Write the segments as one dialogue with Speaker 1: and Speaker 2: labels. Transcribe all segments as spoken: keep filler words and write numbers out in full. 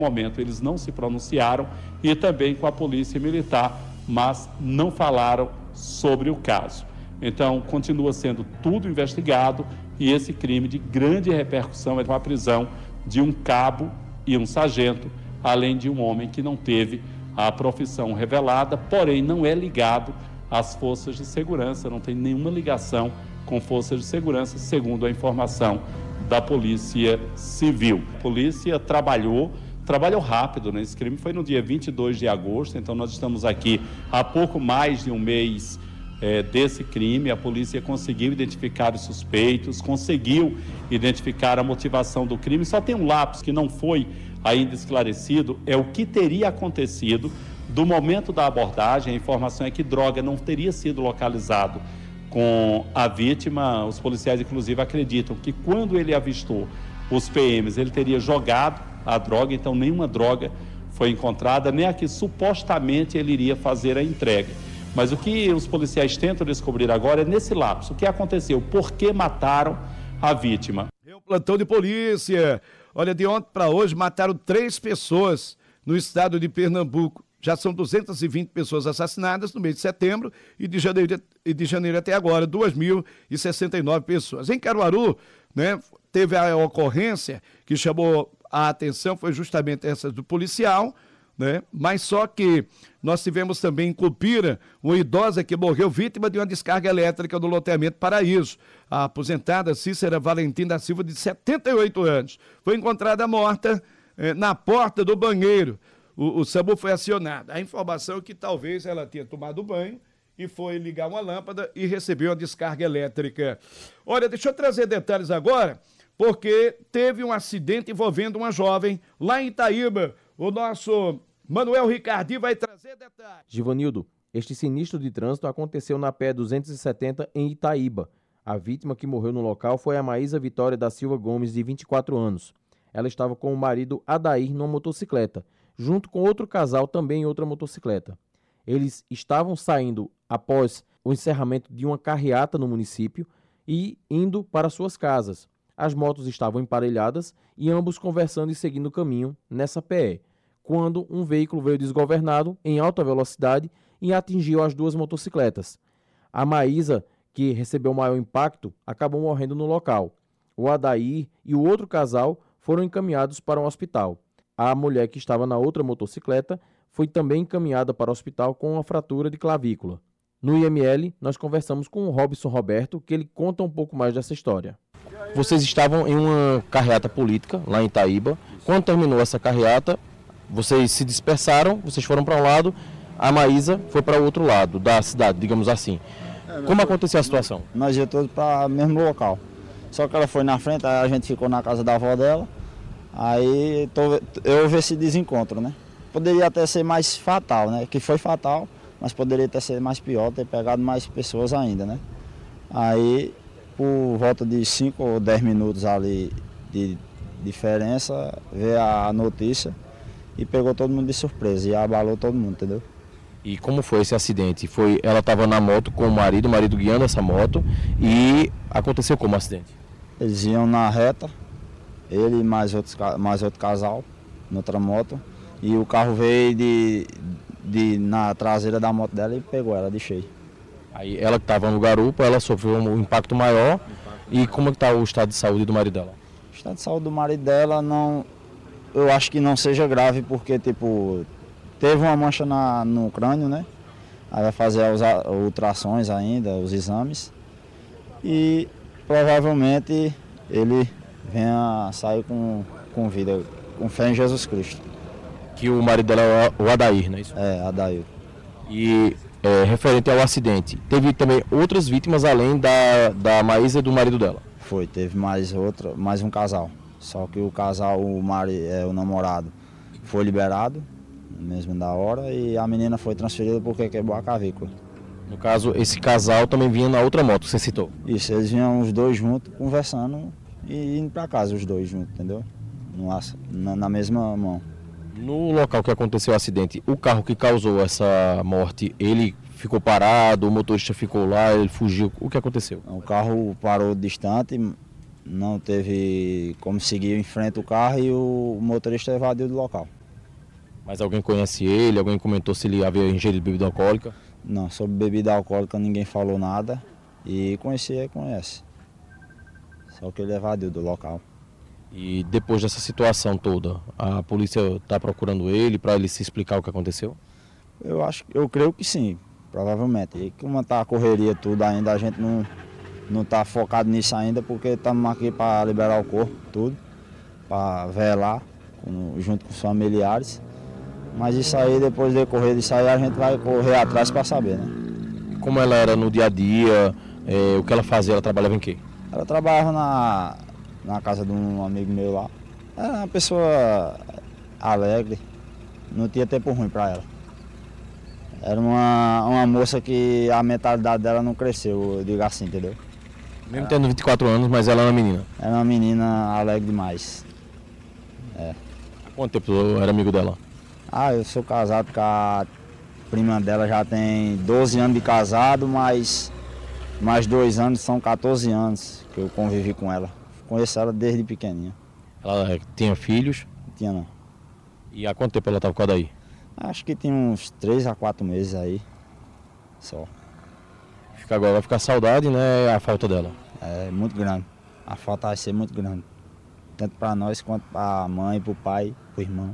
Speaker 1: No momento eles não se pronunciaram e também com a Polícia Militar, mas não falaram sobre o caso. Então, continua sendo tudo investigado e esse crime de grande repercussão é a prisão de um cabo e um sargento, além de um homem que não teve a profissão revelada, porém não é ligado às forças de segurança, não tem nenhuma ligação com forças de segurança, segundo a informação da Polícia Civil. A polícia trabalhou Trabalhou rápido, né? Esse crime foi no dia vinte e dois de agosto, então nós estamos aqui há pouco mais de um mês é, desse crime. A polícia conseguiu identificar os suspeitos, conseguiu identificar a motivação do crime. Só tem um lapso que não foi ainda esclarecido, é o que teria acontecido do momento da abordagem. A informação é que droga não teria sido localizado com a vítima. Os policiais, inclusive, acreditam que quando ele avistou os P Ms, ele teria jogado a droga, então nenhuma droga foi encontrada, nem a que supostamente ele iria fazer a entrega. Mas o que os policiais tentam descobrir agora é nesse lapso. O que aconteceu? Por que mataram a vítima?
Speaker 2: É um plantão de polícia. Olha, de ontem para hoje mataram três pessoas no estado de Pernambuco. Já são duzentas e vinte pessoas assassinadas no mês de setembro e de janeiro, e de janeiro até agora, duas mil e sessenta e nove pessoas. Em Caruaru, né, teve a ocorrência que chamou a atenção, foi justamente essa do policial, né? Mas só que nós tivemos também em Cupira uma idosa que morreu vítima de uma descarga elétrica no loteamento Paraíso. A aposentada Cícera Valentim da Silva, de setenta e oito anos, foi encontrada morta eh, na porta do banheiro. O, o SAMU foi acionado. A informação é que talvez ela tenha tomado banho e foi ligar uma lâmpada e recebeu uma descarga elétrica. Olha, deixa eu trazer detalhes agora, porque teve um acidente envolvendo uma jovem lá em Itaíba. O nosso Manuel Ricardi vai trazer detalhes.
Speaker 3: Givanildo, este sinistro de trânsito aconteceu na P E duzentos e setenta em Itaíba. A vítima que morreu no local foi a Maísa Vitória da Silva Gomes, de vinte e quatro anos. Ela estava com o marido Adair numa motocicleta, junto com outro casal também em outra motocicleta. Eles estavam saindo após o encerramento de uma carreata no município e indo para suas casas. As motos estavam emparelhadas e ambos conversando e seguindo o caminho nessa P E, quando um veículo veio desgovernado em alta velocidade e atingiu as duas motocicletas. A Maísa, que recebeu maior impacto, acabou morrendo no local. O Adair e o outro casal foram encaminhados para um hospital. A mulher, que estava na outra motocicleta, foi também encaminhada para o hospital com uma fratura de clavícula. No I M L, nós conversamos com o Robson Roberto, que ele conta um pouco mais dessa história. Vocês estavam em uma carreata política lá em Itaíba. Quando terminou essa carreata, vocês se dispersaram, vocês foram para um lado, a Maísa foi para o outro lado da cidade, digamos assim. É, Como aconteceu a situação?
Speaker 4: Nós ia todos para o mesmo local. Só que ela foi na frente, aí a gente ficou na casa da avó dela. Aí eu ouvi esse desencontro, né? Poderia até ser mais fatal, né? Que foi fatal, mas poderia até ser mais pior, ter pegado mais pessoas ainda, né? Aí, por volta de cinco ou dez minutos ali de diferença, veio a notícia e pegou todo mundo de surpresa e abalou todo mundo, entendeu?
Speaker 3: E como foi esse acidente? Foi, ela estava na moto com o marido, o marido guiando essa moto, e aconteceu como acidente?
Speaker 4: Eles iam na reta, ele e mais, outros, mais outro casal, noutra moto, e o carro veio de, de, na traseira da moto dela e pegou ela de cheio.
Speaker 3: Aí ela que estava no garupa, ela sofreu um impacto maior. E como é que está o estado de saúde do marido dela?
Speaker 4: O estado de saúde do marido dela, não, eu acho que não seja grave, porque tipo, teve uma mancha na, no crânio, né? Aí vai fazer as ultrações ainda, os exames. E provavelmente ele venha sair com, com vida, com fé em Jesus Cristo.
Speaker 3: Que o marido dela é o Adair, não é isso?
Speaker 4: É, Adair.
Speaker 3: E é, referente ao acidente, teve também outras vítimas além da, da Maísa e do marido dela?
Speaker 4: Foi, teve mais outra, mais um casal. Só que o casal, o, mari, é, o namorado, foi liberado, mesmo da hora, e a menina foi transferida porque quebrou a clavícula.
Speaker 3: No caso, esse casal também vinha na outra moto, você citou?
Speaker 4: Isso, eles vinham os dois juntos, conversando e indo para casa os dois juntos, entendeu? Na, na mesma mão.
Speaker 3: No local que aconteceu o acidente, o carro que causou essa morte, ele ficou parado, o motorista ficou lá, ele fugiu, o que aconteceu?
Speaker 4: O carro parou distante, não teve como seguir em frente o carro e o motorista evadiu do local.
Speaker 3: Mas alguém conhece ele? Alguém comentou se ele havia ingerido bebida alcoólica?
Speaker 4: Não, sobre bebida alcoólica ninguém falou nada e conhecer, conhece. Só que ele evadiu do local.
Speaker 3: E depois dessa situação toda, a polícia está procurando ele para ele se explicar o que aconteceu?
Speaker 4: Eu acho, eu creio que sim, provavelmente. E como está a correria tudo ainda, a gente não não está focado nisso ainda, porque estamos aqui para liberar o corpo, tudo, para velar com, junto com os familiares. Mas isso aí, depois de decorrer disso aí, a gente vai correr atrás para saber, né?
Speaker 3: Como ela era no dia a dia, é, o que ela fazia, ela trabalhava em quê?
Speaker 4: Ela trabalhava na, na casa de um amigo meu lá. Era uma pessoa alegre, não tinha tempo ruim para ela. Era uma, uma moça que a mentalidade dela não cresceu, eu digo assim, entendeu?
Speaker 3: Mesmo tendo vinte e quatro anos, mas ela era uma menina.
Speaker 4: Era uma menina alegre demais. É.
Speaker 3: Há quanto tempo eu era amigo dela?
Speaker 4: Ah, eu sou casado com a prima dela, já tem doze anos de casado, mas mais dois anos, são quatorze anos que eu convivi com ela. Conheço ela desde pequenininha.
Speaker 3: Ela tinha filhos?
Speaker 4: Não tinha não.
Speaker 3: E há quanto tempo ela estava com a daí?
Speaker 4: Acho que tem uns três a quatro meses aí, só.
Speaker 3: Fica agora vai ficar saudade, né, a falta dela.
Speaker 4: É muito grande, a falta vai ser muito grande. Tanto para nós quanto para a mãe, para o pai, para o irmão.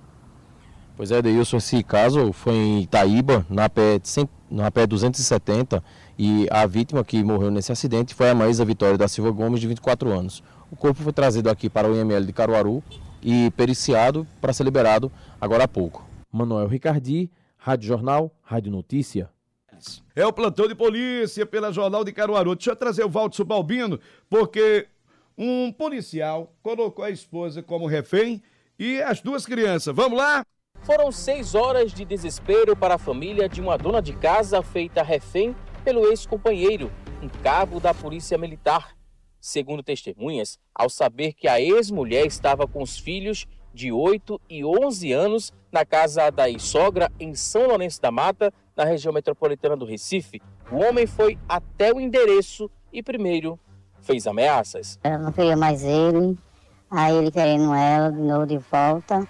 Speaker 3: Pois é, Deilson, esse caso foi em Itaíba, na P duzentos e setenta, e a vítima que morreu nesse acidente foi a Maísa Vitória da Silva Gomes, de vinte e quatro anos. O corpo foi trazido aqui para o I M L de Caruaru e periciado para ser liberado agora há pouco. Manuel Ricardi, Rádio Jornal, Rádio Notícia.
Speaker 2: É o plantão de polícia pela Jornal de Caruaru. Deixa eu trazer o Valdson Balbino, porque um policial colocou a esposa como refém e as duas crianças. Vamos lá?
Speaker 5: Foram seis horas de desespero para a família de uma dona de casa feita refém pelo ex-companheiro, um cabo da Polícia Militar. Segundo testemunhas, ao saber que a ex-mulher estava com os filhos de oito e onze anos na casa da ex-sogra em São Lourenço da Mata, na região metropolitana do Recife, o homem foi até o endereço e primeiro fez ameaças.
Speaker 6: Ela não queria mais ele, aí ele querendo ela de novo de volta.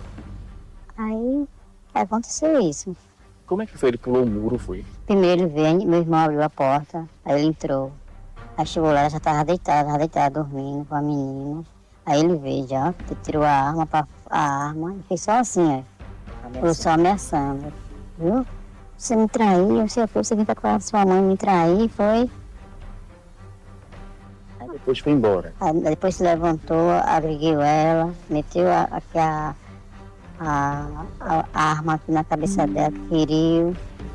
Speaker 6: Aí aconteceu isso.
Speaker 5: Como é que foi? Ele pulou o muro, foi?
Speaker 6: Primeiro ele veio, meu irmão abriu a porta, aí ele entrou. Aí chegou lá, ela já estava deitada, estava deitada dormindo com a menina. Aí ele veio já, tirou a arma, pra, a arma e fez só assim, ó. Foi só ameaçando. Viu? Você me traiu, você foi, você veio pra sua mãe me trair, foi.
Speaker 5: Aí depois foi embora.
Speaker 6: Aí depois se levantou, agrediu ela, meteu a, aqui a, a, a, a arma aqui na cabeça dela, feriu.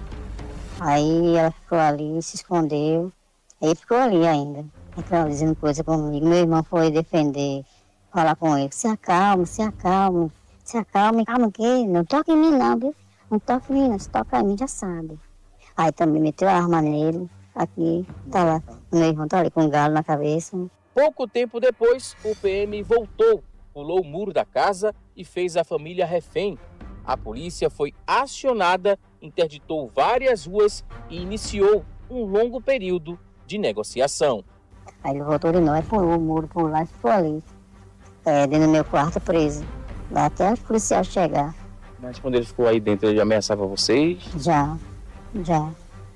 Speaker 6: Aí ela ficou ali, se escondeu. Aí ficou ali ainda, ficava dizendo coisa comigo. Meu irmão foi defender, falar com ele, se acalme, se acalme, se acalme, calma que não toque em mim não, viu? Não toque em mim não, se toca em mim já sabe. Aí também meteu a arma nele, aqui, tá lá, meu irmão tá ali com um galo na cabeça.
Speaker 5: Pouco tempo depois, o P M voltou, pulou o muro da casa e fez a família refém. A polícia foi acionada, interditou várias ruas e iniciou um longo período de negociação.
Speaker 6: Aí ele voltou de novo, pulou o muro, pulou lá e ficou ali, é, dentro do meu quarto preso, lá até o policial chegar.
Speaker 5: Mas quando ele ficou aí dentro, ele ameaçava vocês?
Speaker 6: Já, já,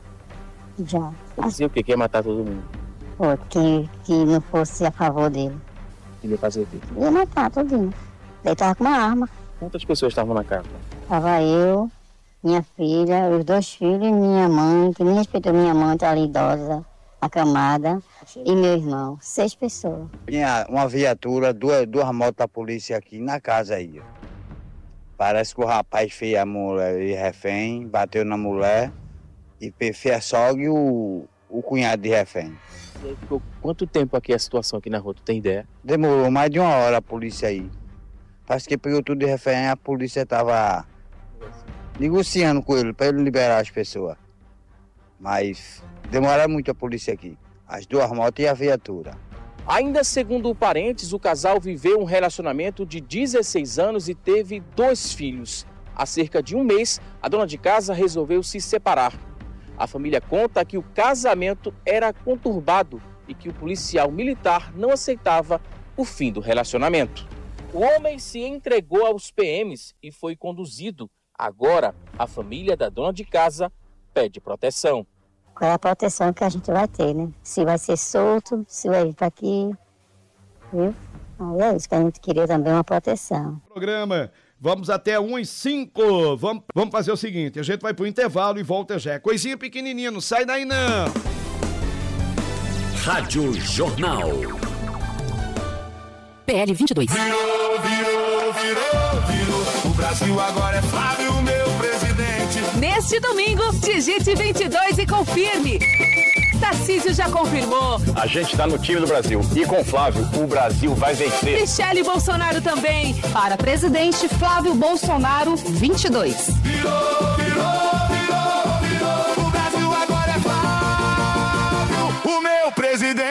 Speaker 6: já.
Speaker 5: Ele dizia o quê? Que ia matar todo mundo?
Speaker 6: Pô, que, que não fosse a favor dele.
Speaker 5: Ele ia fazer o quê?
Speaker 6: Ia matar tudinho. Ele tava com uma arma.
Speaker 5: Quantas pessoas estavam na casa?
Speaker 6: Tava eu, minha filha, os dois filhos e minha mãe, que nem respeitou minha mãe, tá ali idosa, acamada, e meu irmão. Seis pessoas.
Speaker 7: Tinha uma viatura, duas, duas motos da polícia aqui na casa aí. Parece que o rapaz fez a mulher de refém, bateu na mulher e fez a sogra e o, o cunhado de refém.
Speaker 5: E aí ficou quanto tempo aqui a situação aqui na rua, tu tem ideia?
Speaker 7: Demorou mais de uma hora a polícia aí. Parece que pegou tudo de refém, a polícia estava negociando com ele para ele liberar as pessoas. Mas demorou muito a polícia aqui. As duas motos e a viatura.
Speaker 5: Ainda segundo parentes, o casal viveu um relacionamento de dezesseis anos e teve dois filhos. Há cerca de um mês, a dona de casa resolveu se separar. A família conta que o casamento era conturbado e que o policial militar não aceitava o fim do relacionamento. O homem se entregou aos P Ms e foi conduzido. Agora, a família da dona de casa pede proteção.
Speaker 6: Qual é a proteção que a gente vai ter, né? Se vai ser solto, se vai vir para aqui, viu? Aí é isso que a gente queria também, uma proteção.
Speaker 2: Programa, vamos até um e cinco. Vamos, vamos fazer o seguinte, a gente vai pro intervalo e volta já. Coisinha pequenininha, não sai daí não.
Speaker 8: Rádio Jornal.
Speaker 9: P L vinte e dois.
Speaker 10: Virou, virou, virou, virou. O Brasil agora é Flávio, meu presidente.
Speaker 9: Neste domingo, digite vinte e dois e confirme. Tarcísio já confirmou.
Speaker 11: A gente tá no time do Brasil. E com Flávio, o Brasil vai vencer.
Speaker 9: Michele Bolsonaro também. Para presidente, Flávio Bolsonaro, vinte e dois.
Speaker 10: Virou, virou, virou, virou. O Brasil agora é Flávio, o meu presidente.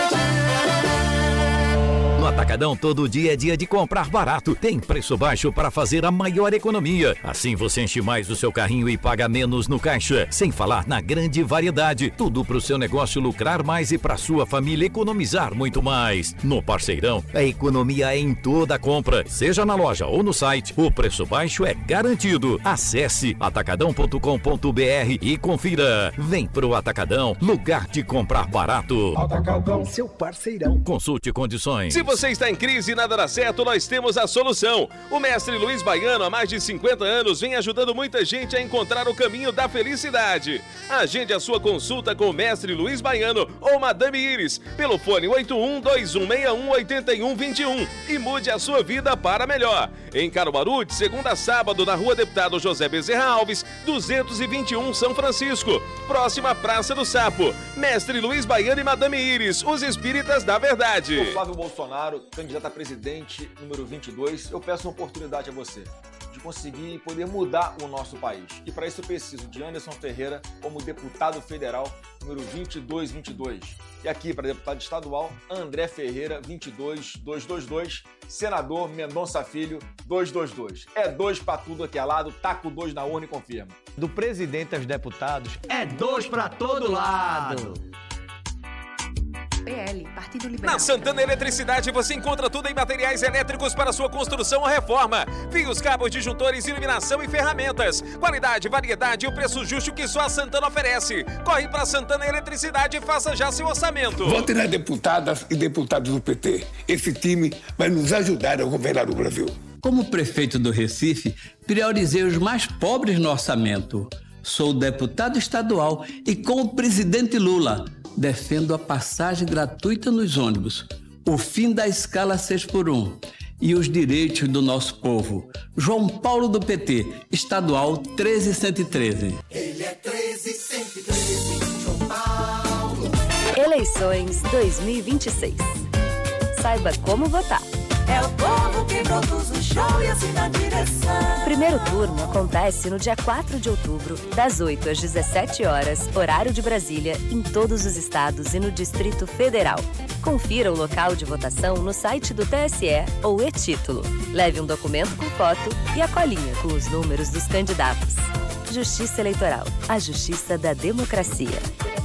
Speaker 8: No Atacadão, todo dia é dia de comprar barato. Tem preço baixo para fazer a maior economia. Assim você enche mais o seu carrinho e paga menos no caixa. Sem falar na grande variedade. Tudo para o seu negócio lucrar mais e para sua família economizar muito mais. No Parceirão, a economia é em toda a compra. Seja na loja ou no site, o preço baixo é garantido. Acesse atacadão ponto com ponto b r e confira. Vem pro Atacadão, lugar de comprar barato.
Speaker 10: Atacadão, seu parceirão.
Speaker 8: Consulte condições.
Speaker 12: Se você está em crise e nada dá certo, nós temos a solução. O mestre Luiz Baiano, há mais de cinquenta anos, vem ajudando muita gente a encontrar o caminho da felicidade. Agende a sua consulta com o mestre Luiz Baiano ou Madame Iris pelo fone oito um dois um seis um oito um dois um e mude a sua vida para melhor. Em Caruaru, de segunda a sábado, na rua Deputado José Bezerra Alves, duzentos e vinte e um, São Francisco, próxima à Praça do Sapo. Mestre Luiz Baiano e Madame Iris, os espíritas da verdade.
Speaker 13: Eu, Flávio Bolsonaro, candidato a presidente número vinte e dois, eu peço uma oportunidade a você de conseguir poder mudar o nosso país. E para isso eu preciso de Anderson Ferreira como deputado federal número vinte e dois vinte e dois. E aqui para deputado estadual, André Ferreira vinte e dois dois dois dois, senador Mendonça Filho dois dois dois. É dois para tudo aqui ao lado, taco dois na urna e confirma.
Speaker 14: Do presidente aos deputados, é dois para todo lado.
Speaker 9: P L, Partido Liberal.
Speaker 12: Na Santana Eletricidade você encontra tudo em materiais elétricos para sua construção ou reforma. Fios, cabos, disjuntores, iluminação e ferramentas. Qualidade, variedade e o preço justo que só a Santana oferece. Corre para Santana Eletricidade e faça já seu orçamento.
Speaker 15: Vote nas deputadas e deputados do P T. Esse time vai nos ajudar a governar o Brasil.
Speaker 16: Como prefeito do Recife, priorizei os mais pobres no orçamento. Sou deputado estadual e, com o presidente Lula, defendo a passagem gratuita nos ônibus, o fim da escala seis por um e os direitos do nosso povo. João Paulo do P T, estadual treze cento e treze.
Speaker 10: Ele é treze cento e treze, João Paulo.
Speaker 9: Eleições dois mil e vinte e seis. Saiba como votar.
Speaker 17: É o povo que produz o show e assim na direção.
Speaker 9: O primeiro turno acontece no dia quatro de outubro, das oito às dezessete horas, horário de Brasília, em todos os estados e no Distrito Federal. Confira o local de votação no site do T S E ou e-título. Leve um documento com foto e a colinha com os números dos candidatos. Justiça Eleitoral, a justiça da democracia.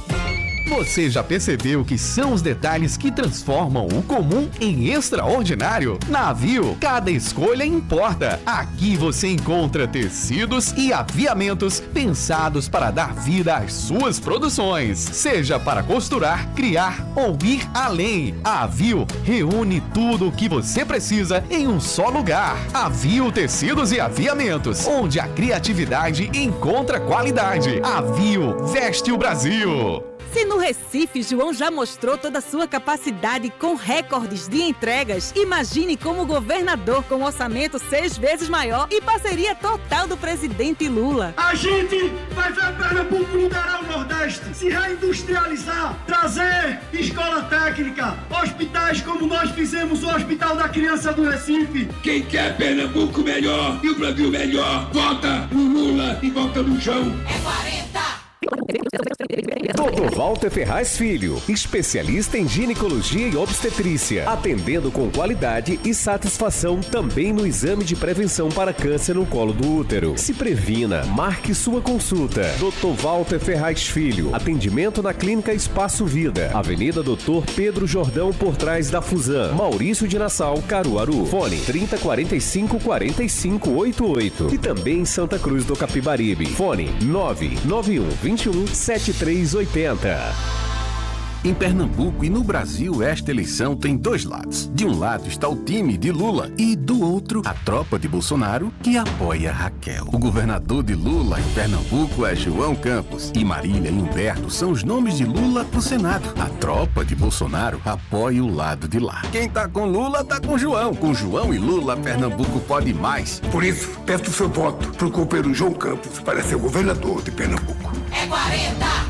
Speaker 18: Você já percebeu que são os detalhes que transformam o comum em extraordinário? Na Aviu, cada escolha importa. Aqui você encontra tecidos e aviamentos pensados para dar vida às suas produções. Seja para costurar, criar ou ir além. A Aviu reúne tudo o que você precisa em um só lugar. Aviu Tecidos e Aviamentos, onde a criatividade encontra qualidade. Aviu veste o Brasil.
Speaker 19: Se no Recife João já mostrou toda a sua capacidade com recordes de entregas, imagine como governador com um orçamento seis vezes maior e parceria total do presidente Lula.
Speaker 20: A gente vai ver Pernambuco liderar o Nordeste, se reindustrializar, trazer escola técnica, hospitais como nós fizemos o Hospital da Criança do Recife.
Speaker 15: Quem quer Pernambuco melhor e o Brasil melhor, vota no Lula e vota no João.
Speaker 17: É quarenta!
Speaker 21: doutor Walter Ferraz Filho, especialista em ginecologia e obstetrícia, atendendo com qualidade e satisfação também no exame de prevenção para câncer no colo do útero. Se previna, marque sua consulta. doutor Walter Ferraz Filho, atendimento na Clínica Espaço Vida, Avenida doutor Pedro Jordão, por trás da Fusan, Maurício de Nassau, Caruaru. Fone trinta, quarenta e cinco, quarenta e cinco, oitenta e oito. E também em Santa Cruz do Capibaribe. Fone nove nove um, vinte e um, setenta e três oitenta.
Speaker 22: Em Pernambuco e no Brasil, esta eleição tem dois lados. De um lado está o time de Lula e do outro, a tropa de Bolsonaro, que apoia Raquel. O governador de Lula em Pernambuco é João Campos e Marília e Humberto são os nomes de Lula pro Senado. A tropa de Bolsonaro apoia o lado de lá. Quem tá com Lula tá com João. Com João e Lula, Pernambuco pode mais.
Speaker 15: Por isso, peço o seu voto pro companheiro João Campos para ser governador de Pernambuco.
Speaker 17: É quarenta!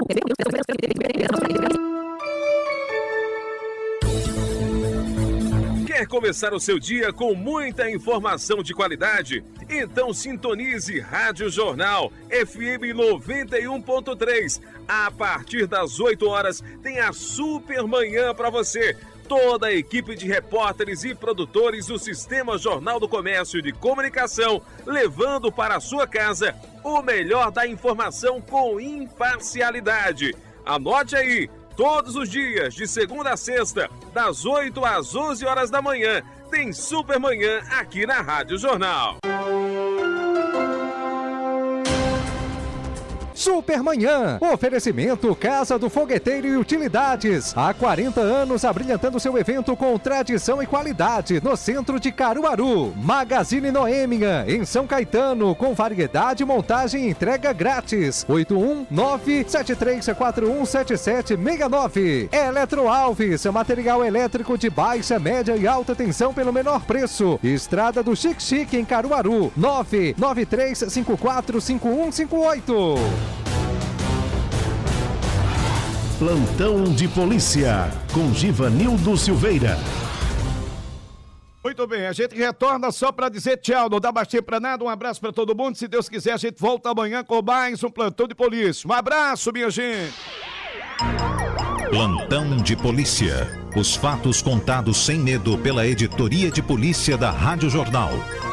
Speaker 12: Quer começar o seu dia com muita informação de qualidade? Então sintonize Rádio Jornal F M noventa e um ponto três. A partir das oito horas tem a Super Manhã para você. Toda a equipe de repórteres e produtores do Sistema Jornal do Comércio de Comunicação, levando para a sua casa o melhor da informação com imparcialidade. Anote aí, todos os dias, de segunda a sexta, das oito às onze horas da manhã, tem Super Manhã aqui na Rádio Jornal.
Speaker 23: Supermanhã, oferecimento Casa do Fogueteiro e Utilidades. Há quarenta anos abrilhantando seu evento com tradição e qualidade no centro de Caruaru. Magazine Noêmia, em São Caetano, com variedade, montagem e entrega grátis. oito um nove, sete três quatro um, sete sete seis nove. Eletro Alves, material elétrico de baixa, média e alta tensão pelo menor preço. Estrada do Chique Chique em Caruaru. nove nove três cinco quatro cinco um cinco oito.
Speaker 24: Plantão de Polícia, com Givanildo Silveira.
Speaker 2: Muito bem, a gente retorna só para dizer tchau, não dá mais tempo para nada, um abraço para todo mundo, se Deus quiser a gente volta amanhã com mais um Plantão de Polícia. Um abraço, minha gente.
Speaker 24: Plantão de Polícia, os fatos contados sem medo pela editoria de polícia da Rádio Jornal.